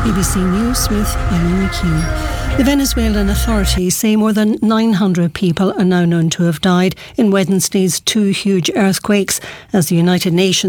BBC News, Smith, Eileen McHugh. The Venezuelan authorities say more than 900 people are now known to have died in Wednesday's two huge earthquakes as the United Nations